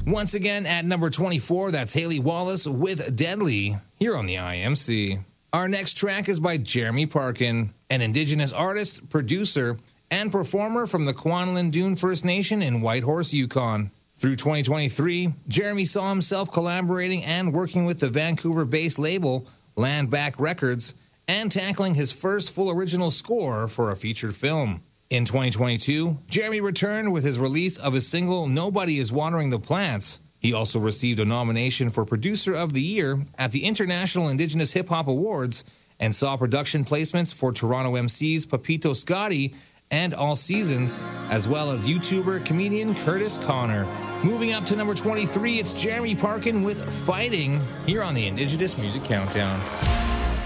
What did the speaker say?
Once again, at number 24, that's Haley Wallace with Deadly, here on the IMC. Our next track is by Jeremy Parkin, an Indigenous artist, producer, and performer from the Kwanlin Dune First Nation in Whitehorse, Yukon. Through 2023, Jeremy saw himself collaborating and working with the Vancouver-based label Land Back Records and tackling his first full original score for a featured film. In 2022, Jeremy returned with his release of his single Nobody Is Watering the Plants. He also received a nomination for Producer of the Year at the International Indigenous Hip Hop Awards and saw production placements for Toronto MCs Papito Scotti and All Seasons, as well as YouTuber comedian Curtis Connor. Moving up to number 23, it's Jeremy Parkin with Fighting, here on the Indigenous Music Countdown.